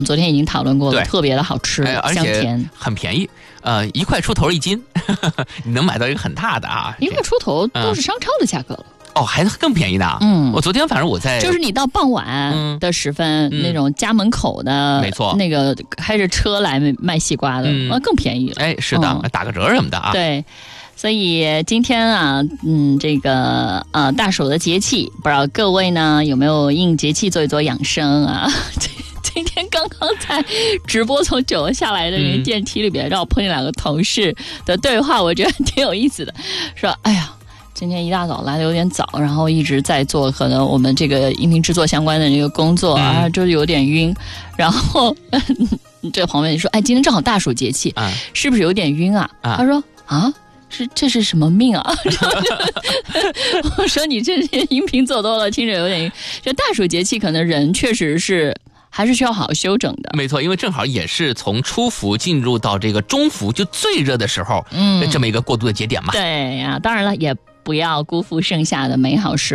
昨天已经讨论过了， 对特别的好吃，香而且甜， 很便宜，1块出头1斤，你能买到一个很大的啊 ，1块出头都是商超的价格了。 哦，还更便宜的。我昨天反正我在， 就是你到傍晚的时分，那种家门口的， 没错， 那个开着车来卖西瓜的，更便宜了。 哎，是的，打个折什么的啊。 对。所以今天啊，这个大暑的节气，不知道各位呢有没有应节气做一做养生啊？今天刚刚在直播从9楼下来的人电梯里边，让我碰见2个同事的对话，我觉得挺有意思的。说，哎呀，今天一大早来的有点早，然后一直在做可能我们这个音频制作相关的这个工作啊，就是有点晕。然后这个旁边你说，哎，今天正好大暑节气，是不是有点晕啊？他说啊。这是什么命啊？我说你这些音频做多了，听着有点晕。这大暑节气，可能人确实是还是需要好好休整的。 没错，因为正好也是从初伏进入到这个中伏，就最热的时候，这么一个过渡的节点嘛。 对呀，当然了，也不要辜负盛夏的美好时光。